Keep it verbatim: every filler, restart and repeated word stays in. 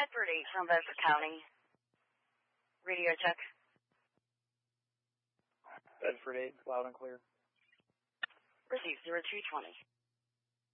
Edward eight from Bedford County. Radio check. Bedford eight, loud and clear. Receive zero two twenty.